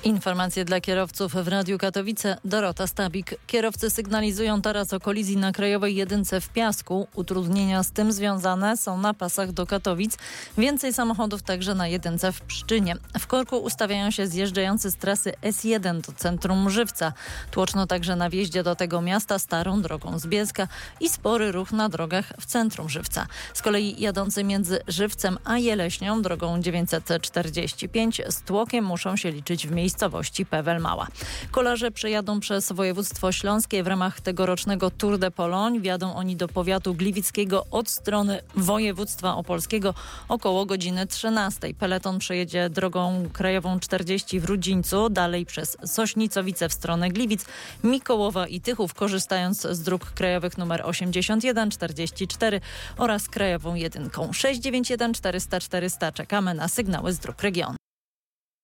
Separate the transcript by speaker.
Speaker 1: Informacje dla kierowców w Radiu Katowice. Dorota Stabik. Kierowcy sygnalizują teraz o kolizji na Krajowej Jedynce w Piasku. Utrudnienia z tym związane są na pasach do Katowic. Więcej samochodów także na Jedynce w Pszczynie. W korku ustawiają się zjeżdżający z trasy S1 do centrum Żywca. Tłoczno także na wjeździe do tego miasta starą drogą z Bielska i spory ruch na drogach w centrum Żywca. Z kolei jadący między Żywcem a Jeleśnią drogą 945 z tłokiem muszą się liczyć w miejscowości Pewel Mała. Kolarze przejadą przez województwo śląskie w ramach tegorocznego Tour de Pologne. Wjadą oni do powiatu gliwickiego od strony województwa opolskiego około godziny 13. Peleton przejedzie drogą krajową 40 w Rudzińcu, dalej przez Sośnicowice w stronę Gliwic, Mikołowa i Tychów, korzystając z dróg krajowych nr 81, 44 oraz krajową jedynką. 691 400 400. Czekamy na sygnały z dróg regionu.